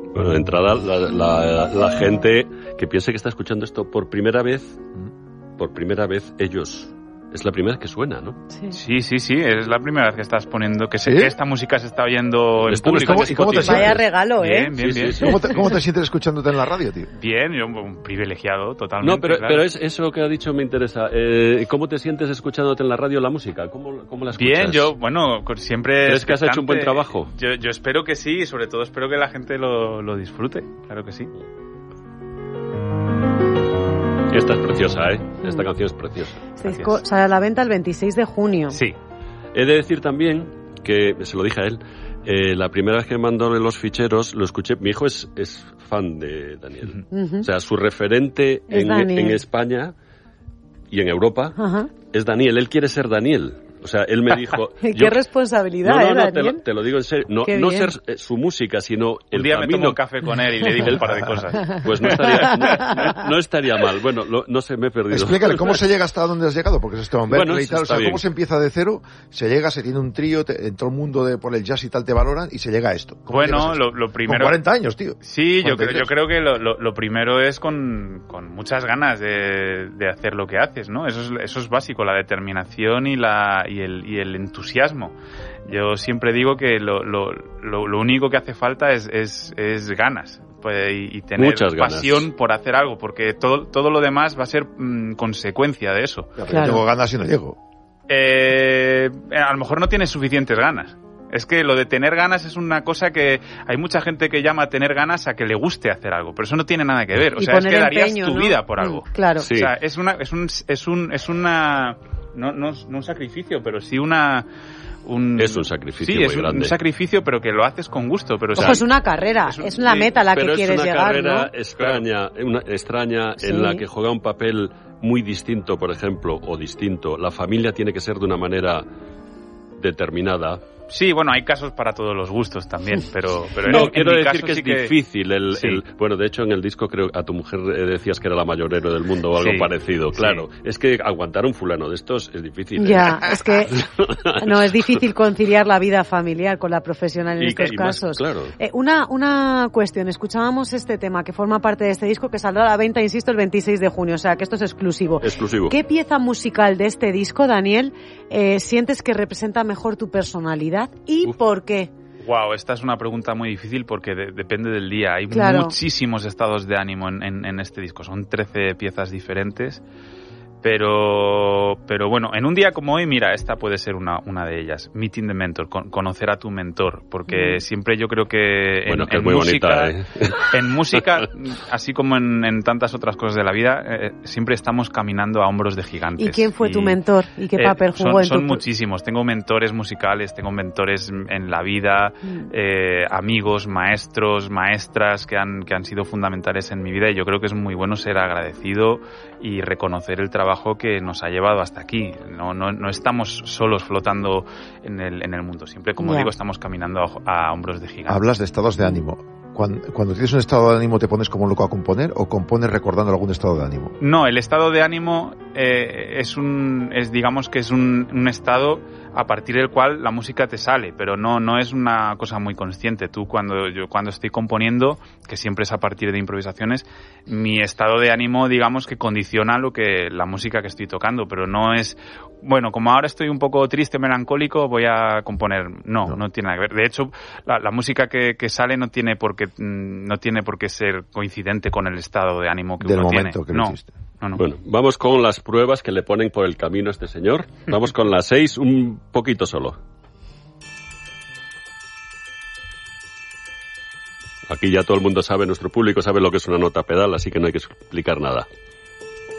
Bueno, de entrada, la gente que piense que está escuchando esto por primera vez, ellos... Es la primera vez que suena, ¿no? Sí, es la primera vez que estás poniendo, que esta música se está oyendo en público. ¿Y cómo te sientes? Vaya regalo, Bien. Sí. ¿Cómo te sientes escuchándote en la radio, tío? Bien, yo un privilegiado, totalmente. No, pero, claro. pero eso que ha dicho me interesa. ¿Cómo te sientes escuchándote en la radio la música? ¿Cómo la escuchas? Bien, yo, siempre... ¿Crees que has hecho un buen trabajo? Yo espero que sí, y sobre todo espero que la gente lo disfrute, claro que sí. Esta es preciosa, ¿eh? Esta canción es preciosa. Este disco sale a la venta el 26 de junio. Sí. He de decir también que, se lo dije a él, la primera vez que me mandó los ficheros, lo escuché. Mi hijo es fan de Daniel. O sea, su referente en España y en Europa es Daniel. Él quiere ser Daniel. O sea, él me dijo... ¡Qué responsabilidad, Daniel? Te lo digo en serio. No ser su música, sino el un día camino. Me tomo un café con él y le digo un par de cosas. Pues no estaría mal. Bueno, no sé, me he perdido. Explícale, ¿cómo se llega hasta donde has llegado? Porque es Esteban Berkeley y tal. O sea, bien. ¿Cómo se empieza de cero? Se llega, se tiene un trío, en todo el mundo por el jazz y tal te valoran y se llega a esto. Bueno, lo primero... Con 40 años, tío. Sí, yo creo que lo primero es con muchas ganas de hacer lo que haces, ¿no? Eso es básico, la determinación y el entusiasmo. Yo siempre digo que lo único que hace falta es ganas y tener pasión por hacer algo, porque todo lo demás va a ser consecuencia de eso. Ya, pero tengo ganas y no llego. A lo mejor no tienes suficientes ganas. Es que lo de tener ganas es una cosa que hay mucha gente que llama tener ganas a que le guste hacer algo, pero eso no tiene nada que ver. O sea, es que darías tu vida por algo. Claro. Sí. O sea, es una no un sacrificio, pero sí es un sacrificio muy grande. Un sacrificio, pero que lo haces con gusto. Pero, Ojo, es una carrera, es la meta a la que quieres llegar, ¿no? Pero es una carrera extraña en la que juega un papel muy distinto, por ejemplo, o distinto. La familia tiene que ser de una manera determinada. Sí, bueno, hay casos para todos los gustos también, pero quiero decir que es difícil. Bueno, de hecho, en el disco creo a tu mujer decías que era la mayor héroe del mundo o algo parecido. Claro, es que aguantar un fulano de estos es difícil. Ya, es que no es difícil conciliar la vida familiar con la profesional en estos casos. Claro. Una cuestión, escuchábamos este tema que forma parte de este disco que saldrá a la venta, insisto, el 26 de junio, o sea que esto es exclusivo. ¿Qué pieza musical de este disco, Daniel, sientes que representa mejor tu personalidad? ¿Y por qué? Wow, esta es una pregunta muy difícil porque depende del día. Hay muchísimos estados de ánimo en este disco. Son 13 piezas diferentes. Pero bueno, en un día como hoy, mira, esta puede ser una de ellas. Meeting the Mentor, conocer a tu mentor. Porque siempre yo creo que en música, en música, así como en tantas otras cosas de la vida, siempre estamos caminando a hombros de gigantes. ¿Y quién fue tu mentor? ¿Y qué papel jugó en tu... Son muchísimos. Tengo mentores musicales, tengo mentores en la vida, amigos, maestros, maestras que han sido fundamentales en mi vida. Y yo creo que es muy bueno ser agradecido y reconocer el trabajo que nos ha llevado hasta aquí. No estamos solos flotando en el mundo. Siempre, como digo, estamos caminando a hombros de gigantes. Hablas de estados de ánimo. Cuando tienes un estado de ánimo, ¿te pones como loco a componer o compones recordando algún estado de ánimo? No, el estado de ánimo digamos que es un estado a partir del cual la música te sale, pero no es una cosa muy consciente. Tú cuando estoy componiendo, que siempre es a partir de improvisaciones, mi estado de ánimo, digamos que condiciona la música que estoy tocando, pero no es, bueno, como ahora estoy un poco triste, melancólico, voy a componer. No tiene nada que ver. De hecho, la música que sale no tiene por qué ser coincidente con el estado de ánimo que uno tiene. Del momento que lo hiciste. No. Bueno, vamos con las pruebas que le ponen por el camino a este señor. Vamos con las 6, un poquito solo. Aquí ya todo el mundo sabe, nuestro público sabe lo que es una nota pedal, así que no hay que explicar nada.